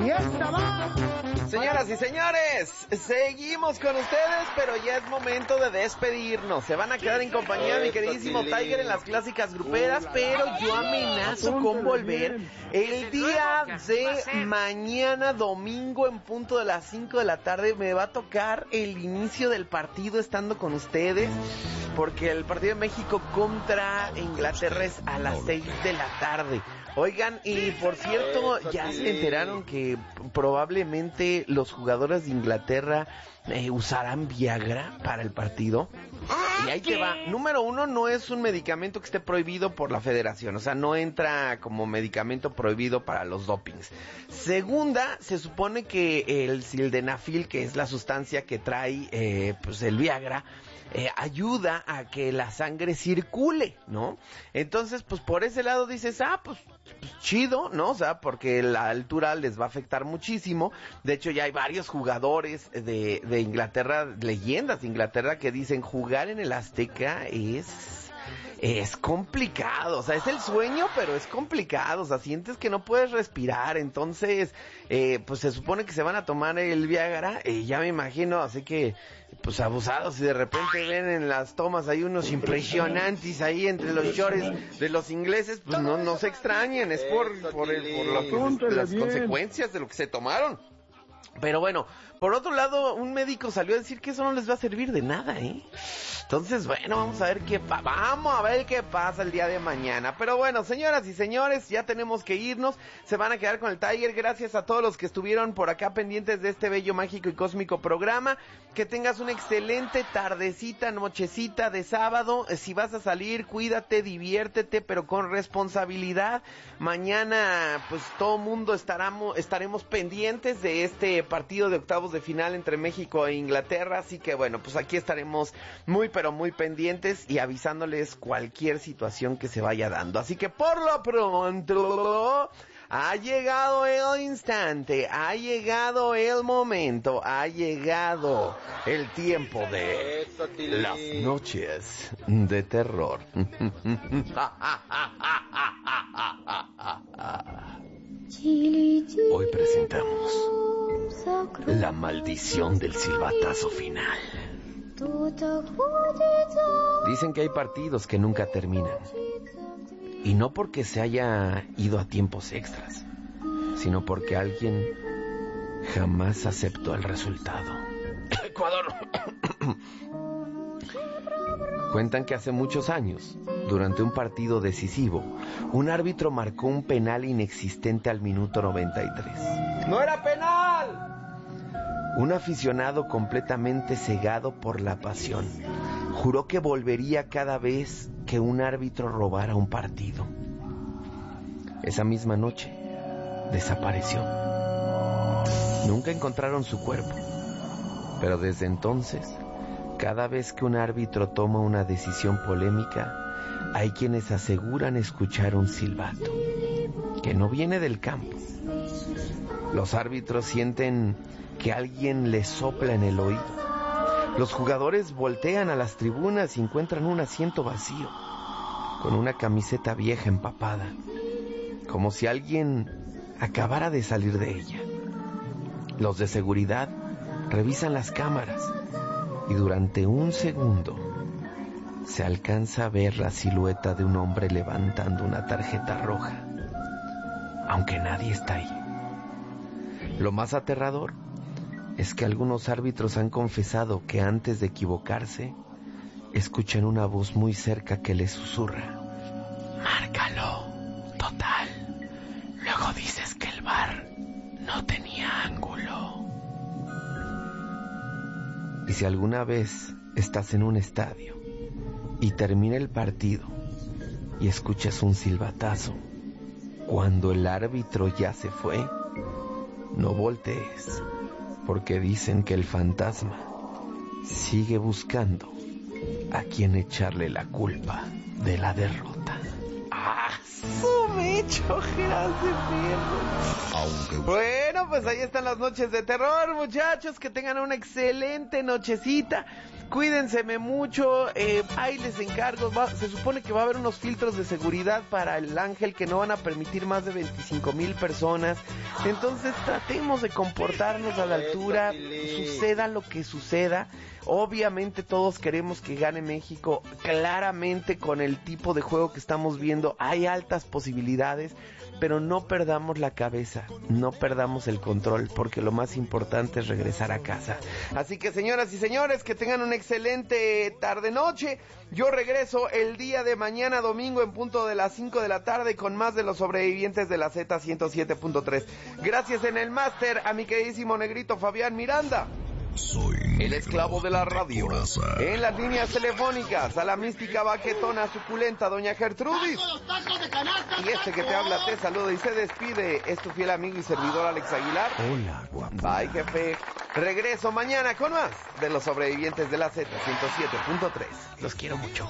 Y esta va. Señoras y señores, seguimos con ustedes, pero ya es momento de despedirnos. Se van a quedar en compañía de mi queridísimo Tiger en las clásicas gruperas, pero yo amenazo con volver el día de mañana, domingo, en punto de las 5 de la tarde. Me va a tocar el inicio del partido estando con ustedes, porque el partido de México contra Inglaterra es a las 6 de la tarde. Oigan, y por cierto, ya se enteraron que probablemente los jugadores de Inglaterra usarán Viagra para el partido. Y ahí te va. Número uno, no es un medicamento que esté prohibido por la federación. O sea, no entra como medicamento prohibido para los dopings. Segunda, se supone que el sildenafil, que es la sustancia que trae pues el Viagra, ayuda a que la sangre circule, ¿no? Entonces, pues por ese lado dices, pues chido, ¿no? O sea, porque la altura les va a afectar muchísimo. De hecho, ya hay varios jugadores de Inglaterra, leyendas de Inglaterra, que dicen jugar en el Azteca es complicado, o sea, es el sueño, pero es complicado, o sea, sientes que no puedes respirar. Entonces, pues se supone que se van a tomar el Viagra, ya me imagino, así que, pues abusados, y de repente ven en las tomas hay unos impresionantes ahí entre los shorts de los ingleses, pues no se extrañen, es por las consecuencias de lo que se tomaron. Pero bueno, por otro lado, un médico salió a decir que eso no les va a servir de nada, Entonces, bueno, vamos a ver qué pasa el día de mañana. Pero bueno, señoras y señores, ya tenemos que irnos. Se van a quedar con el Tiger. Gracias a todos los que estuvieron por acá pendientes de este bello, mágico y cósmico programa. Que tengas una excelente tardecita, nochecita de sábado. Si vas a salir, cuídate, diviértete, pero con responsabilidad. Mañana, pues todo mundo estaremos pendientes de este partido de octavos de final entre México e Inglaterra, así que bueno, pues aquí estaremos muy pero muy pendientes y avisándoles cualquier situación que se vaya dando. Así que por lo pronto ha llegado el instante, ha llegado el momento, ha llegado el tiempo de las noches de terror. Hoy presentamos La maldición del silbatazo final. Dicen que hay partidos que nunca terminan, y no porque se haya ido a tiempos extras, sino porque alguien jamás aceptó el resultado. Ecuador. Cuentan que hace muchos años, durante un partido decisivo, un árbitro marcó un penal inexistente al minuto 93. ¡No era penal! Un aficionado completamente cegado por la pasión juró que volvería cada vez que un árbitro robara un partido. Esa misma noche desapareció. Nunca encontraron su cuerpo, pero desde entonces, cada vez que un árbitro toma una decisión polémica, hay quienes aseguran escuchar un silbato que no viene del campo. Los árbitros sienten que alguien les sopla en el oído. Los jugadores voltean a las tribunas y encuentran un asiento vacío, con una camiseta vieja empapada, como si alguien acabara de salir de ella. Los de seguridad revisan las cámaras y durante un segundo se alcanza a ver la silueta de un hombre levantando una tarjeta roja, aunque nadie está ahí. Lo más aterrador es que algunos árbitros han confesado que antes de equivocarse, escuchan una voz muy cerca que les susurra: márcalo, total, luego dices que el VAR no tenía ángulo. Y si alguna vez estás en un estadio y termina el partido y escuchas un silbatazo cuando el árbitro ya se fue, no voltees, porque dicen que el fantasma sigue buscando a quien echarle la culpa de la derrota. ¡Ah, su mecho! Gracias, perro. Bueno, Bueno, pues ahí están las noches de terror, muchachos. Que tengan una excelente nochecita. Cuídense mucho. Ahí les encargo. Se supone que va a haber unos filtros de seguridad para el Ángel que no van a permitir más de 25,000 personas. Entonces tratemos de comportarnos a la altura. Suceda lo que suceda. Obviamente todos queremos que gane México. Claramente con el tipo de juego que estamos viendo hay altas posibilidades. Pero no perdamos la cabeza, no perdamos el control, porque lo más importante es regresar a casa. Así que, señoras y señores, que tengan una excelente tarde-noche. Yo regreso el día de mañana, domingo, en punto de las 5 de la tarde, con más de los sobrevivientes de la Z107.3. Gracias en el máster a mi queridísimo negrito Fabián Miranda. Soy el esclavo de la radio. En las líneas telefónicas, a la mística baquetona suculenta doña Gertrudis. Y este que te habla te saluda y se despide. Es tu fiel amigo y servidor Alex Aguilar. Hola, guapo. Bye, jefe. Regreso mañana con más de los sobrevivientes de la Z107.3. Los quiero mucho.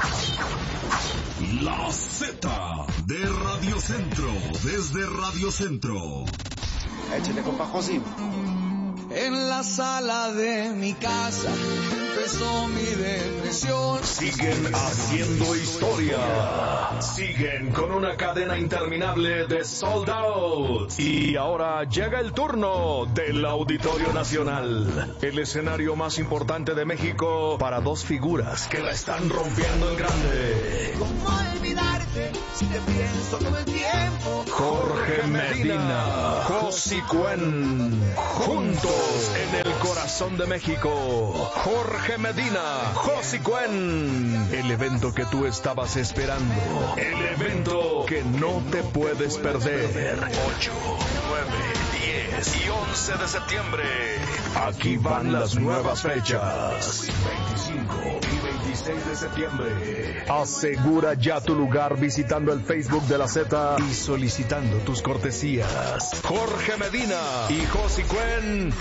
La Z de Radio Centro, desde Radio Centro. Échale, compa José. En la sala de mi casa empezó mi depresión. Siguen haciendo historia. Siguen con una cadena interminable de sold out. Y ahora llega el turno del Auditorio Nacional. El escenario más importante de México para dos figuras que la están rompiendo en grande. ¿Cómo olvidarte si te pienso todo el tiempo? Jorge Medina, Josi Cuen, juntos en el corazón de México. Jorge Medina, Josi Cuen. El evento que tú estabas esperando. El evento que no te puedes perder. 8, 9, 10 y 11 de septiembre. Aquí van las nuevas fechas. 25 y 26 de septiembre. Asegura ya tu lugar visitando el Facebook de la Z y solicitando tus cortesías. Jorge Medina y Josi Cuen.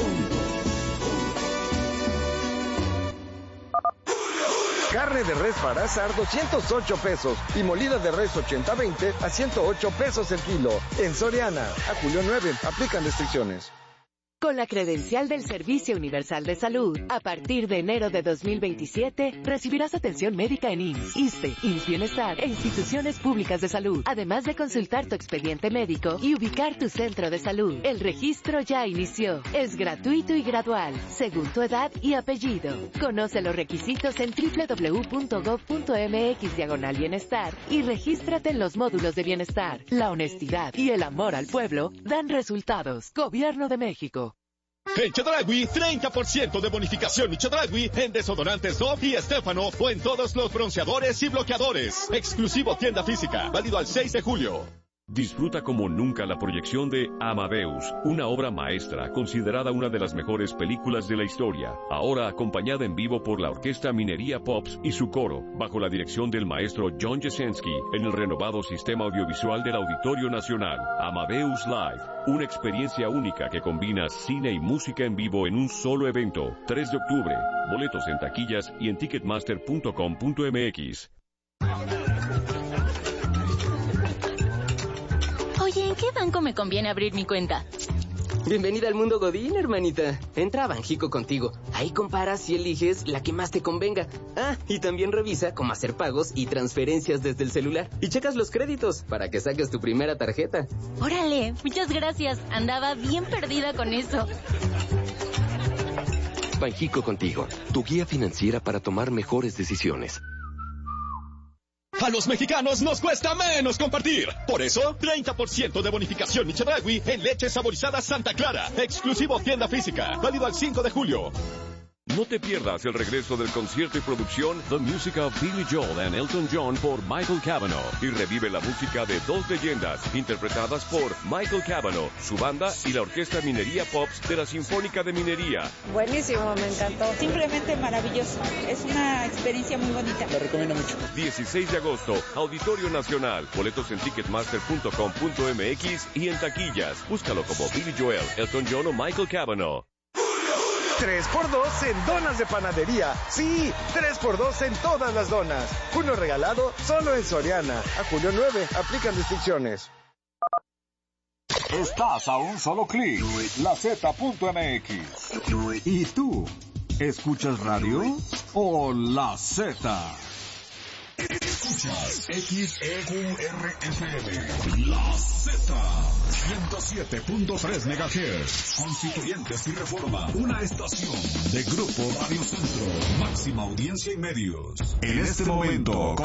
Carne de res para asar 208 pesos y molida de res 80-20 a 108 pesos el kilo. En Soriana, a julio 9, aplican restricciones. Con la credencial del Servicio Universal de Salud, a partir de enero de 2027, recibirás atención médica en IMSS, ISSSTE, IMSS Bienestar e instituciones públicas de salud, además de consultar tu expediente médico y ubicar tu centro de salud. El registro ya inició. Es gratuito y gradual, según tu edad y apellido. Conoce los requisitos en www.gov.mx/bienestar y regístrate en los módulos de bienestar. La honestidad y el amor al pueblo dan resultados. Gobierno de México. En Chedraui, 30% de bonificación y Chedraui en desodorantes Dove y Estefano o en todos los bronceadores y bloqueadores. Exclusivo tienda física, válido al 6 de julio. Disfruta como nunca la proyección de Amadeus, una obra maestra considerada una de las mejores películas de la historia, ahora acompañada en vivo por la Orquesta Minería Pops y su coro, bajo la dirección del maestro John Jasenski, en el renovado sistema audiovisual del Auditorio Nacional. Amadeus Live, una experiencia única que combina cine y música en vivo en un solo evento. 3 de octubre, boletos en taquillas y en ticketmaster.com.mx. Oye, ¿en qué banco me conviene abrir mi cuenta? Bienvenida al mundo Godín, hermanita. Entra a Banjico contigo. Ahí comparas y eliges la que más te convenga. Ah, y también revisa cómo hacer pagos y transferencias desde el celular. Y checas los créditos para que saques tu primera tarjeta. Órale, muchas gracias. Andaba bien perdida con eso. Banjico contigo, tu guía financiera para tomar mejores decisiones. A los mexicanos nos cuesta menos compartir. Por eso, 30% de bonificación y Chedraui en leche saborizada Santa Clara. Exclusivo tienda física. Válido al 5 de julio. No te pierdas el regreso del concierto y producción The Music of Billy Joel and Elton John por Michael Cavanaugh y revive la música de dos leyendas interpretadas por Michael Cavanaugh, su banda y la Orquesta Minería Pops de la Sinfónica de Minería. Buenísimo, me encantó. Simplemente maravilloso. Es una experiencia muy bonita. La recomiendo mucho. 16 de agosto, Auditorio Nacional. Boletos en ticketmaster.com.mx y en taquillas. Búscalo como Billy Joel, Elton John o Michael Cavanaugh. 3x2 en donas de panadería. Sí, 3x2 en todas las donas. Uno regalado solo en Soriana. A julio 9, aplican restricciones. Estás a un solo clic. LaZ.mx. ¿Y tú? ¿Escuchas radio o La Z? Escuchas XEQRFM, La Z, 107.3 MHz, Constituyentes y Reforma, una estación de Grupo Radio Centro, máxima audiencia y medios. En este momento